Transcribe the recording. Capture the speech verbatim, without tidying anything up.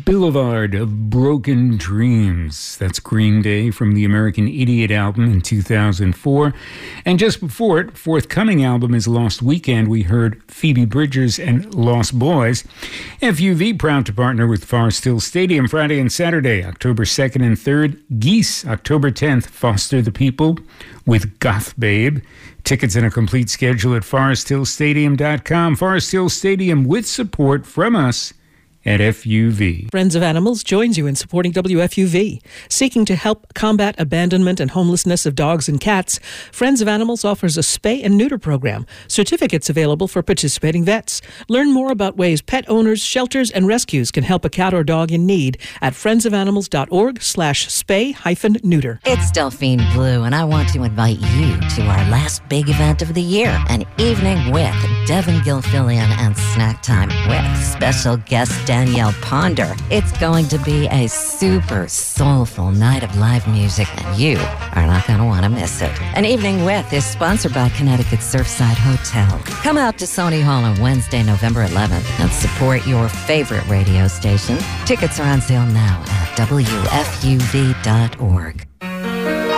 Boulevard of Broken Dreams. That's Green Day from the American Idiot album in two thousand four. And just before it, forthcoming album is Lost Weekend. We heard Phoebe Bridgers and Lost Boys. F U V proud to partner with Forest Hill Stadium Friday and Saturday, October second and third. Geese, October tenth, Foster the People with Goth Babe. Tickets and a complete schedule at forest hill stadium dot com. Forest Hill Stadium with support from us at F U V. Friends of Animals joins you in supporting W F U V. Seeking to help combat abandonment and homelessness of dogs and cats, Friends of Animals offers a spay and neuter program. Certificates available for participating vets. Learn more about ways pet owners, shelters, and rescues can help a cat or dog in need at friends of animals dot org slash spay hyphen neuter. It's Delphine Blue, and I want to invite you to our last big event of the year, an evening with Devin Gilfillian and Snack Time with special guest Danielle Ponder. It's going to be a super soulful night of live music, and you are not going to want to miss it. An Evening With is sponsored by Connecticut Surfside Hotel. Come out to Sony Hall on Wednesday, November eleventh, and support your favorite radio station. Tickets are on sale now at W F U V dot org.